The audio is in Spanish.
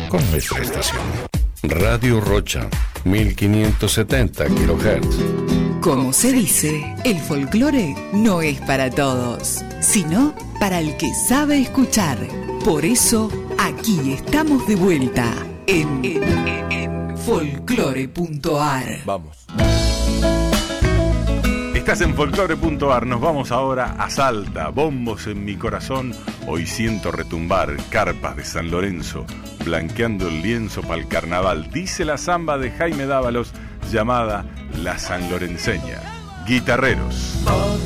con nuestra estación. Radio Rocha, 1570 kHz. Como se dice, el folclore no es para todos, sino para el que sabe escuchar. Por eso, aquí estamos de vuelta en folclore.ar. Vamos. Estás en folclore.ar, nos vamos ahora a Salta, bombos en mi corazón, hoy siento retumbar, carpas de San Lorenzo, blanqueando el lienzo para el carnaval, dice la samba de Jaime Dávalos, llamada La Sanlorenseña. Guitarreros.